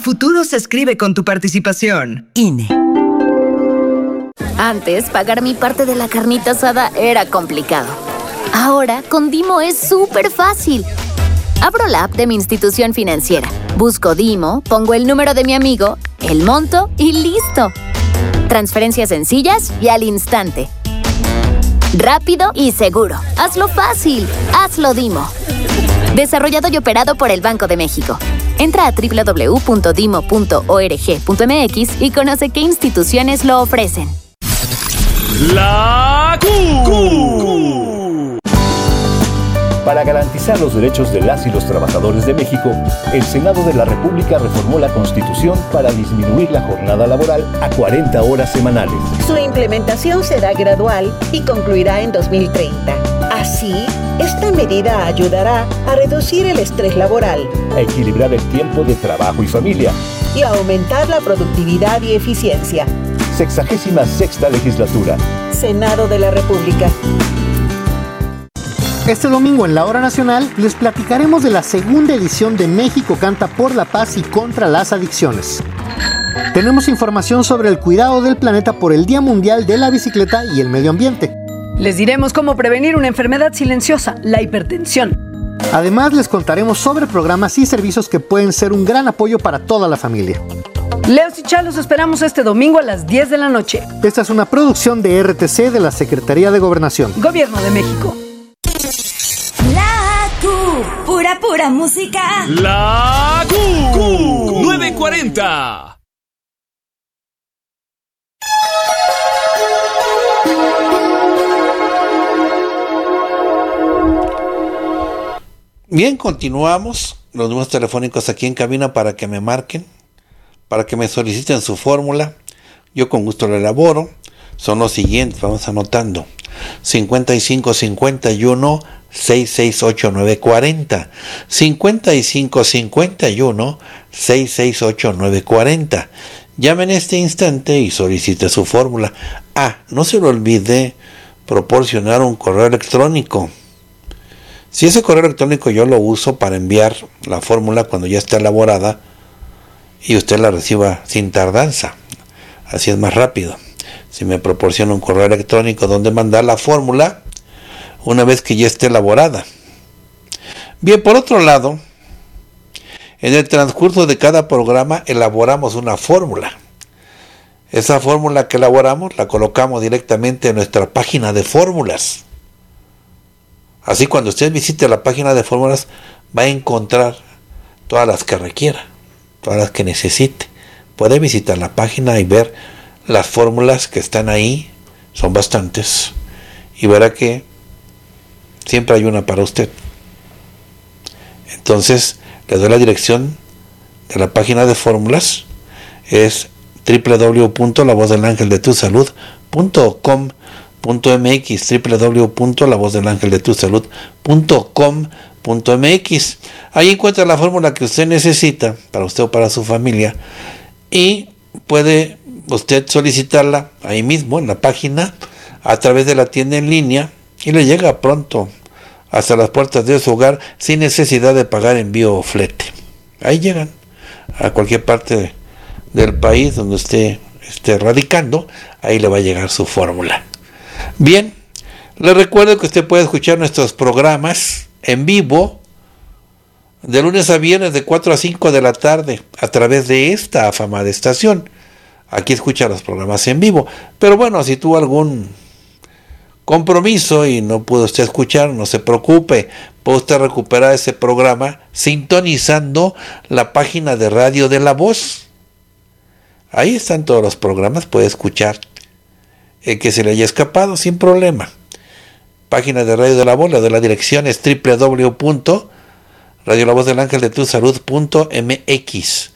futuro se escribe con tu participación. INE. Antes, pagar mi parte de la carnita asada era complicado. Ahora, con Dimo es súper fácil. Abro la app de mi institución financiera, busco Dimo, pongo el número de mi amigo, el monto y ¡listo! Transferencias sencillas y al instante. Rápido y seguro. Hazlo fácil. Hazlo Dimo. Desarrollado y operado por el Banco de México. Entra a www.dimo.org.mx y conoce qué instituciones lo ofrecen. La Q. Para garantizar los derechos de las y los trabajadores de México, el Senado de la República reformó la Constitución para disminuir la jornada laboral a 40 horas semanales. Su implementación será gradual y concluirá en 2030. Así, esta medida ayudará a reducir el estrés laboral, a equilibrar el tiempo de trabajo y familia y a aumentar la productividad y eficiencia. 66ª legislatura. Senado de la República. Este domingo en la Hora Nacional les platicaremos de la segunda edición de México Canta por la Paz y contra las Adicciones. Tenemos información sobre el cuidado del planeta por el Día Mundial de la Bicicleta y el Medio Ambiente. Les diremos cómo prevenir una enfermedad silenciosa, la hipertensión. Además, les contaremos sobre programas y servicios que pueden ser un gran apoyo para toda la familia. Leos y Chá, los esperamos este domingo a las 10 de la noche. Esta es una producción de RTC de la Secretaría de Gobernación. Gobierno de México. La Q. Pura música. La Q. 940. Bien, continuamos. Los números telefónicos aquí en cabina para que me marquen, para que me soliciten su fórmula. Yo con gusto la elaboro. Son los siguientes, vamos anotando. 5551 668940. 5551 668940. Llame en este instante y solicite su fórmula. No se le olvide proporcionar un correo electrónico. Si ese correo electrónico yo lo uso para enviar la fórmula cuando ya está elaborada y usted la reciba sin tardanza. Así es más rápido. Si me proporciona un correo electrónico donde mandar la fórmula una vez que ya esté elaborada. Bien, por otro lado, en el transcurso de cada programa elaboramos una fórmula. Esa fórmula que elaboramos la colocamos directamente en nuestra página de fórmulas. Así cuando usted visite la página de fórmulas va a encontrar todas las que requiera, todas las que necesite. Puede visitar la página y ver las fórmulas que están ahí, son bastantes, y verá que siempre hay una para usted. Entonces, le doy la dirección de la página de fórmulas, es www.lavozdelangeldetusalud.com.mx, www.lavozdelangeldetusalud.com.mx. Ahí encuentra la fórmula que usted necesita para usted o para su familia y puede usted solicitarla ahí mismo en la página a través de la tienda en línea y le llega pronto hasta las puertas de su hogar sin necesidad de pagar envío o flete. Ahí llegan a cualquier parte del país donde usted esté radicando, ahí le va a llegar su fórmula. Bien, le recuerdo que usted puede escuchar nuestros programas en vivo de lunes a viernes de 4 a 5 de la tarde a través de esta afamada estación. Aquí escucha los programas en vivo. Pero bueno, si tuvo algún compromiso y no pudo usted escuchar, no se preocupe. Puede usted recuperar ese programa sintonizando la página de Radio de la Voz. Ahí están todos los programas, puede escuchar el que se le haya escapado sin problema. Página de Radio de la Voz, la dirección es www.radiolavozdelangeldetusalud.mx,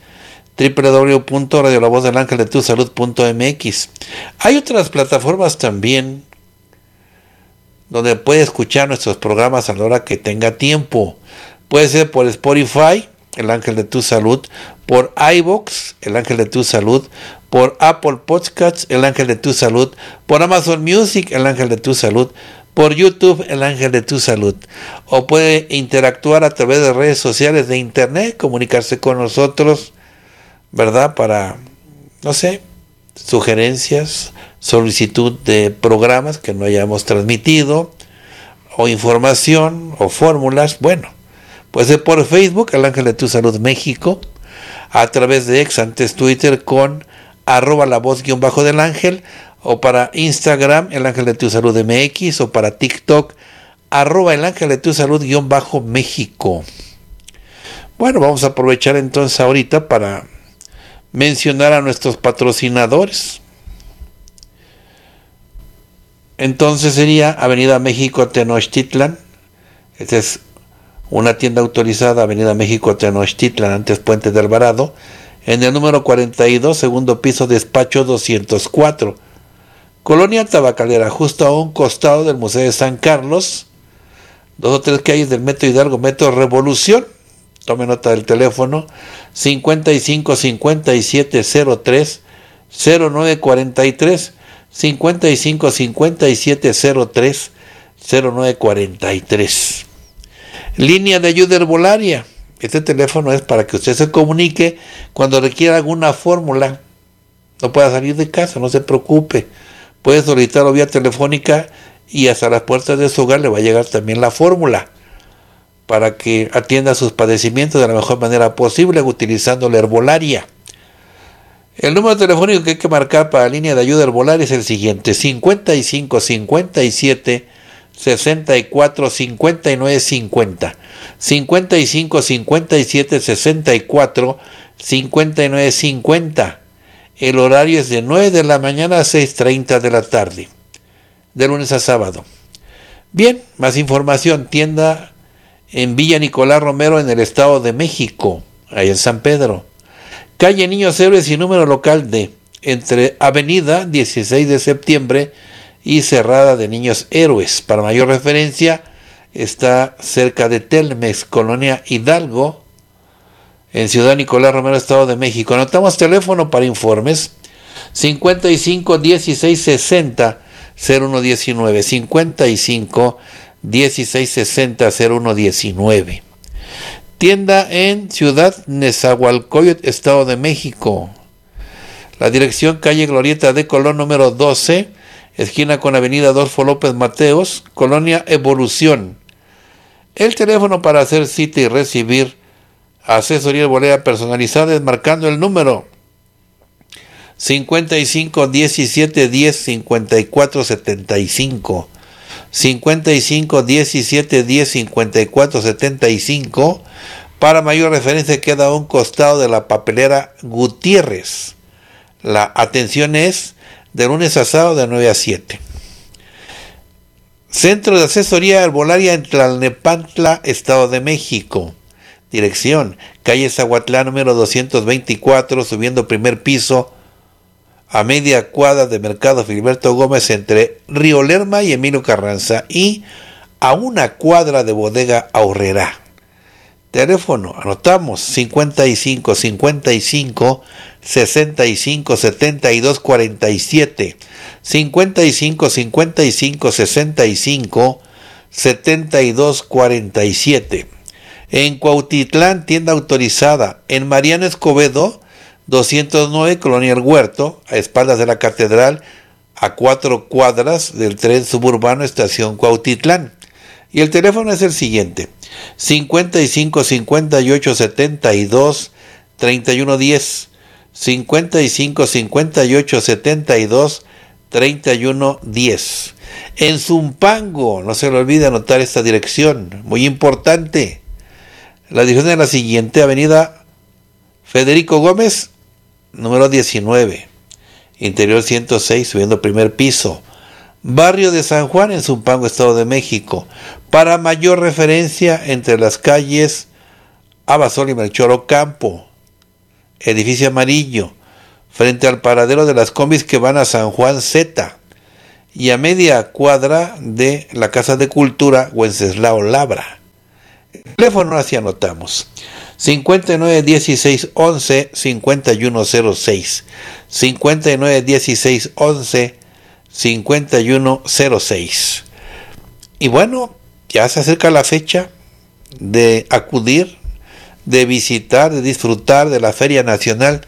www.radiolavozdelangeldetusalud.mx. Hay otras plataformas también donde puede escuchar nuestros programas a la hora que tenga tiempo. Puede ser por Spotify, El Ángel de tu Salud, por iVoox, El Ángel de tu Salud, por Apple Podcasts, El Ángel de tu Salud, por Amazon Music, El Ángel de tu Salud, por YouTube, El Ángel de tu Salud. O puede interactuar a través de redes sociales de internet, comunicarse con nosotros ¿verdad? Para, no sé, sugerencias, solicitud de programas que no hayamos transmitido, o información, o fórmulas. Bueno, puede ser por Facebook, El Ángel de Tu Salud México, a través de X, antes Twitter, con @la-voz_del ángel, o para Instagram, El Ángel de Tu Salud MX, o para TikTok, @El Ángel de Tu Salud _México. Bueno, vamos a aprovechar entonces ahorita para mencionar a nuestros patrocinadores. Entonces sería Avenida México, Tenochtitlan. Esta es una tienda autorizada, Avenida México, Tenochtitlan, antes Puente de Alvarado, en el número 42, segundo piso, despacho 204. Colonia Tabacalera, justo a un costado del Museo de San Carlos, 2 o 3 calles del Metro Hidalgo, Metro Revolución. Tome nota del teléfono 55 57 03 0943, 55 57 03 0943. Línea de ayuda herbolaria. Este teléfono es para que usted se comunique cuando requiera alguna fórmula. No pueda salir de casa, no se preocupe. Puede solicitarlo vía telefónica y hasta las puertas de su hogar le va a llegar también la fórmula para que atienda sus padecimientos de la mejor manera posible utilizando la herbolaria. El número telefónico que hay que marcar para la línea de ayuda herbolaria es el siguiente: 55 57 64 59 50. 55 57 64 59 50. El horario es de 9 de la mañana a 6:30 de la tarde, de lunes a sábado. Bien, más información, tienda en Villa Nicolás Romero, en el Estado de México, ahí en San Pedro. Calle Niños Héroes y número local de entre Avenida 16 de septiembre y Cerrada de Niños Héroes. Para mayor referencia, está cerca de Telmex, Colonia Hidalgo, en Ciudad Nicolás Romero, Estado de México. Anotamos teléfono para informes: 55 16 60 0119, 55 16 60 0119. Tienda en Ciudad Nezahualcóyotl, Estado de México. La dirección: calle Glorieta de Colón número 12, esquina con Avenida Adolfo López Mateos, Colonia Evolución. El teléfono para hacer cita y recibir asesoría herbolaria personalizada es marcando el número 55 17 10 54 75. 55 17 10 54 75. Para mayor referencia, queda a un costado de la papelera Gutiérrez. La atención es de lunes a sábado de 9 a 7. Centro de Asesoría Herbolaria en Tlalnepantla, Estado de México. Dirección: calle Zahuatlán número 224, subiendo primer piso, a media cuadra de Mercado Filiberto Gómez, entre Río Lerma y Emilio Carranza, y a una cuadra de Bodega Aurrerá. Teléfono, anotamos: 55 55 65 72 47, 55 55 65 72 47. En Cuautitlán, tienda autorizada. En Mariano Escobedo 209, Colonia El Huerto, a espaldas de la Catedral, a 4 cuadras del tren suburbano Estación Cuautitlán. Y el teléfono es el siguiente: 55 58 72 31 10, 55 58 72 31 10. En Zumpango, no se le olvide anotar esta dirección, muy importante. La dirección es la siguiente: Avenida Federico Gómez, número 19, interior 106, subiendo primer piso, barrio de San Juan, en Zumpango, Estado de México. Para mayor referencia, entre las calles Abasol y Melchor Ocampo, edificio amarillo, frente al paradero de las combis que van a San Juan Z, y a media cuadra de la Casa de Cultura Wenceslao Labra. El teléfono así anotamos: 59 16 11 51 06, 59 16 11 51 06. Y bueno, ya se acerca la fecha de acudir, de visitar, de disfrutar de la Feria Nacional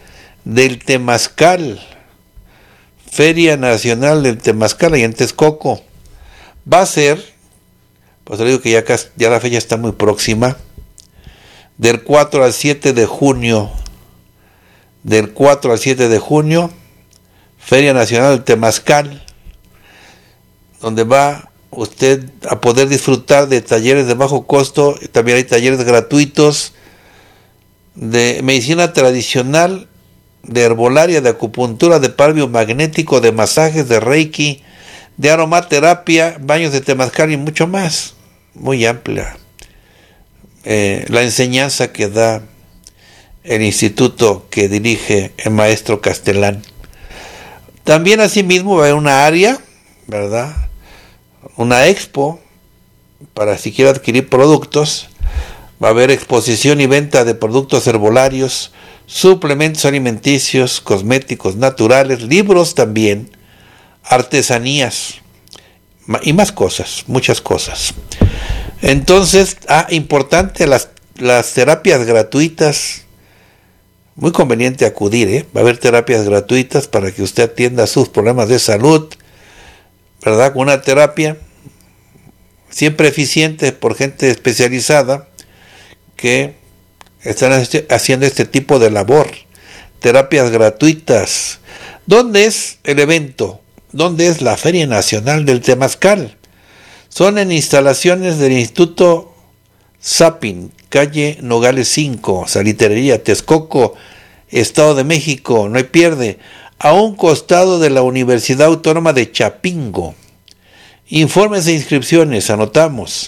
del Temazcal, Feria Nacional del Temazcal, ahí en Texcoco. Va a ser, pues te digo que ya la fecha está muy próxima, del 4 al 7 de junio, del 4 al 7 de junio, Feria Nacional del Temazcal, donde va usted a poder disfrutar de talleres de bajo costo. También hay talleres gratuitos de medicina tradicional, de herbolaria, de acupuntura, de par biomagnético, de masajes, de reiki, de aromaterapia, baños de temazcal y mucho más. Muy amplia la enseñanza que da el instituto que dirige el maestro Castelán. También asimismo va a haber una área, ¿verdad?, una expo para si quiere adquirir productos. Va a haber exposición y venta de productos herbolarios, suplementos alimenticios, cosméticos naturales, libros también, artesanías y más cosas, muchas cosas. Entonces, importante, las terapias gratuitas, muy conveniente acudir, va a haber terapias gratuitas para que usted atienda sus problemas de salud, ¿verdad? Con una terapia siempre eficiente por gente especializada que están haciendo este tipo de labor. Terapias gratuitas. ¿Dónde es el evento? ¿Dónde es la Feria Nacional del Temazcal? Son en instalaciones del Instituto Sapin, calle Nogales 5, Salitrería, Texcoco, Estado de México. No hay pierde. A un costado de la Universidad Autónoma de Chapingo. Informes e inscripciones, anotamos,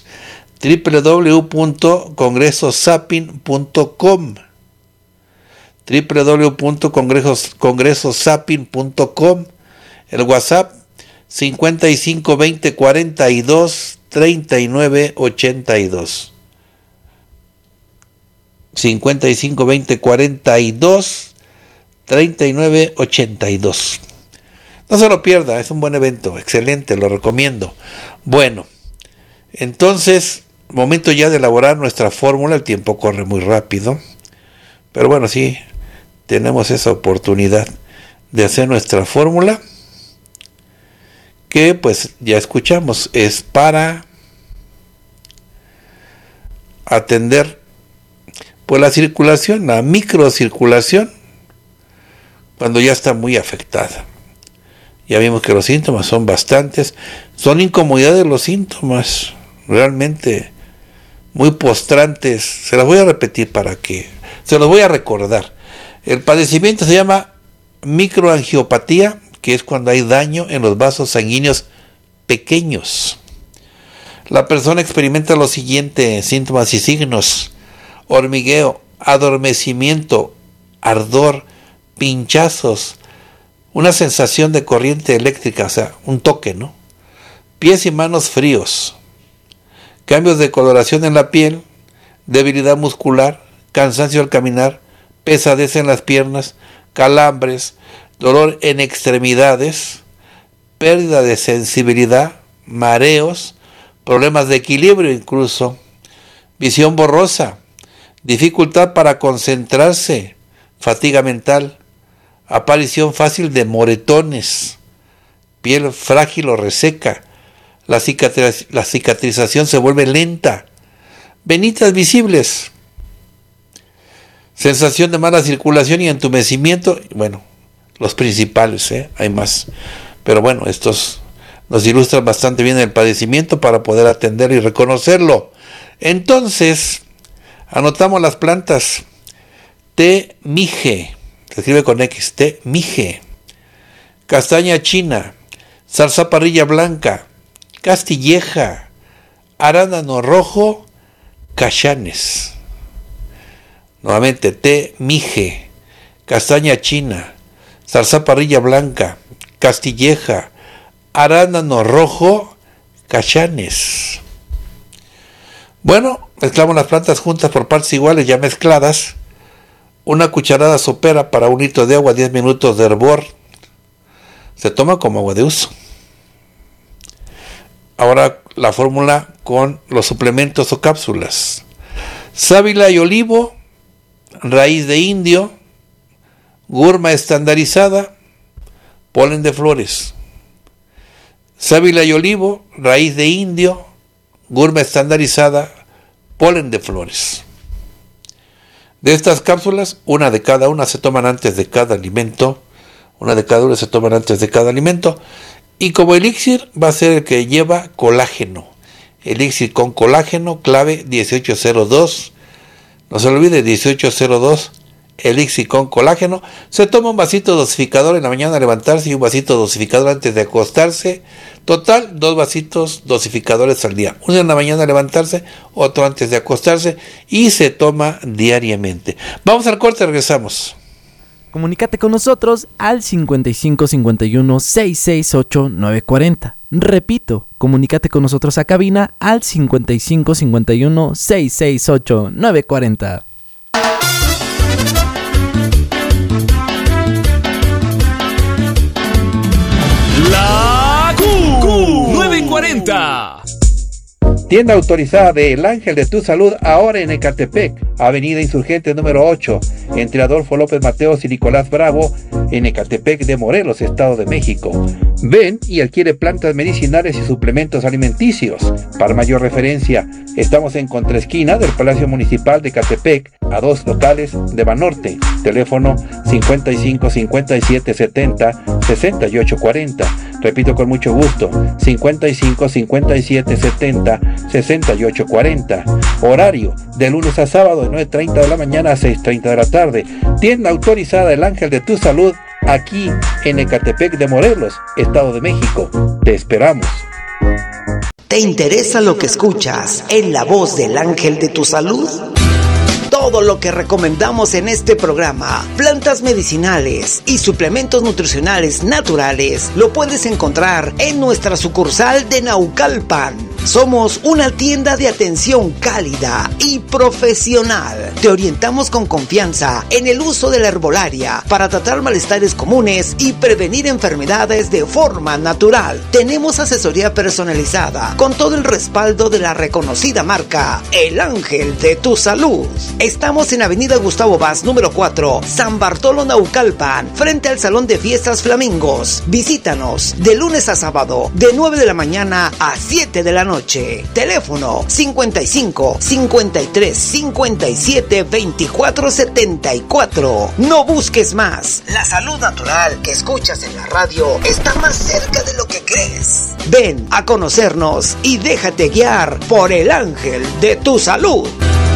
www.congresosapin.com, www.congresosapin.com, el WhatsApp 5520423982, 5520423982. No se lo pierda, es un buen evento, excelente, lo recomiendo. Bueno, entonces, momento ya de elaborar nuestra fórmula. El tiempo corre muy rápido, pero bueno, sí, tenemos esa oportunidad de hacer nuestra fórmula, que pues ya escuchamos, es para atender pues la circulación, la microcirculación, cuando ya está muy afectada. Ya vimos que los síntomas son bastantes, son incomodidades los síntomas, realmente muy postrantes. Se las voy a repetir se los voy a recordar. El padecimiento se llama microangiopatía, que es cuando hay daño en los vasos sanguíneos pequeños. La persona experimenta los siguientes síntomas y signos: hormigueo, adormecimiento, ardor, pinchazos, una sensación de corriente eléctrica, o sea, un toque, ¿no? Pies y manos fríos, cambios de coloración en la piel, debilidad muscular, cansancio al caminar, pesadez en las piernas, calambres, dolor en extremidades, pérdida de sensibilidad, mareos, problemas de equilibrio incluso, visión borrosa, dificultad para concentrarse, fatiga mental, aparición fácil de moretones, piel frágil o reseca, la cicatrización se vuelve lenta, venitas visibles, sensación de mala circulación y entumecimiento. Bueno, los principales, hay más, pero bueno, estos nos ilustran bastante bien el padecimiento para poder atender y reconocerlo. Entonces, anotamos las plantas: té mije, se escribe con X, té mije, castaña china, zarzaparrilla blanca, castilleja, arándano rojo, cachanes. Nuevamente, té mije, castaña china, zarzaparrilla blanca, castilleja, arándano rojo, cachanes. Bueno, mezclamos las plantas juntas por partes iguales, ya mezcladas. Una cucharada sopera para un litro de agua, 10 minutos de hervor. Se toma como agua de uso. Ahora la fórmula con los suplementos o cápsulas: sábila y olivo, raíz de indio, Gurma estandarizada, polen de flores. Sábila y olivo, raíz de indio, gurma estandarizada, polen de flores. De estas cápsulas, una de cada una se toman antes de cada alimento. Y como elixir va a ser el que lleva colágeno. Elixir con colágeno, clave 1802. No se lo olvide, 1802. Elixir con colágeno. Se toma un vasito dosificador en la mañana al levantarse y un vasito dosificador antes de acostarse. Total, 2 vasitos dosificadores al día. Uno en la mañana al levantarse, otro antes de acostarse, y se toma diariamente. Vamos al corte, regresamos. Comunícate con nosotros al 55 51 668 940. Repito, comunícate con nosotros a cabina al 55 51 668 940. La Q 940. Tienda autorizada de El Ángel de tu Salud, ahora en Ecatepec, Avenida Insurgente número 8, entre Adolfo López Mateos y Nicolás Bravo, en Ecatepec de Morelos, Estado de México. Ven y adquiere plantas medicinales y suplementos alimenticios. Para mayor referencia, estamos en contraesquina del Palacio Municipal de Ecatepec, a 2 locales de Banorte. Teléfono 55 57 70 68 40. Repito con mucho gusto, 55 57 70 68 40. Horario de lunes a sábado de 9:30 de la mañana a 6:30 de la tarde. Tienda autorizada El Ángel de tu Salud, aquí en Ecatepec de Morelos, Estado de México. Te esperamos. ¿Te interesa lo que escuchas en la voz del Ángel de tu Salud? Todo lo que recomendamos en este programa, plantas medicinales y suplementos nutricionales naturales, lo puedes encontrar en nuestra sucursal de Naucalpan. Somos una tienda de atención cálida y profesional. Te orientamos con confianza en el uso de la herbolaria para tratar malestares comunes y prevenir enfermedades de forma natural. Tenemos asesoría personalizada con todo el respaldo de la reconocida marca El Ángel de tu Salud. Estamos en Avenida Gustavo Vaz, número 4, San Bartolo, Naucalpan, frente al Salón de Fiestas Flamingos. Visítanos de lunes a sábado, de 9 de la mañana a 7 de la noche. Teléfono 55 53 57 24 74. No busques más. La salud natural que escuchas en la radio está más cerca de lo que crees. Ven a conocernos y déjate guiar por El Ángel de tu Salud.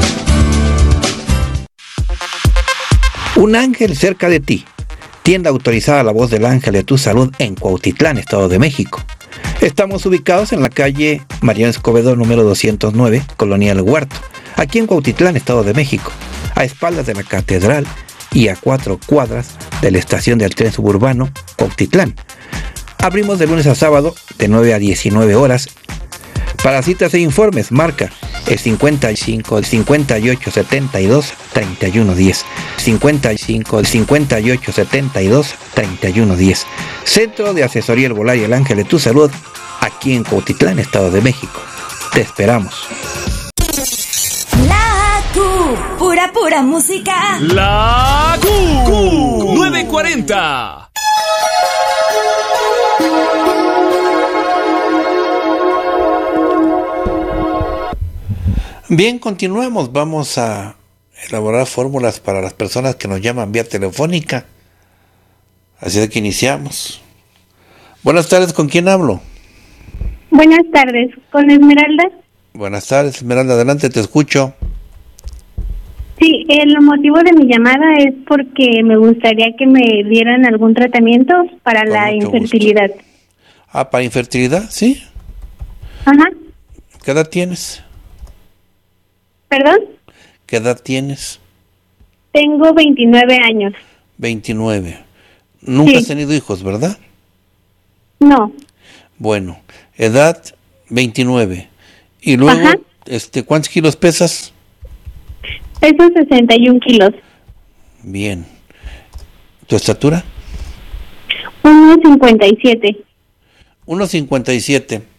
Un ángel cerca de ti. Tienda autorizada La Voz del Ángel de tu Salud en Cuautitlán, Estado de México. Estamos ubicados en la calle Mariano Escobedo número 209, Colonia El Huerto, aquí en Cuautitlán, Estado de México, a espaldas de la Catedral y a 4 cuadras de la estación del tren suburbano Cuautitlán. Abrimos de lunes a sábado de 9 a 19 horas. Para citas e informes, marca el 55 58 72 31 10. 55 58 72 31 10. Centro de Asesoría Herbolaria El Ángel de tu Salud, aquí en Cuautitlán, Estado de México. Te esperamos. La Q, pura música. La Q 940. Bien, continuamos. Vamos a elaborar fórmulas para las personas que nos llaman vía telefónica. Así de que iniciamos. Buenas tardes, ¿con quién hablo? Buenas tardes, ¿con Esmeralda? Buenas tardes, Esmeralda, adelante, te escucho. Sí, el motivo de mi llamada es porque me gustaría que me dieran algún tratamiento para la infertilidad. Gusto. Ah, ¿para infertilidad? ¿Sí? Ajá. ¿Qué edad tienes? ¿Perdón? ¿Qué edad tienes? Tengo 29 años. 29. Nunca has tenido hijos, ¿verdad? No. Bueno, edad 29. Y luego, ajá, ¿cuántos kilos pesas? Peso 61 kilos. Bien. ¿Tu estatura? 1,57. 1,57.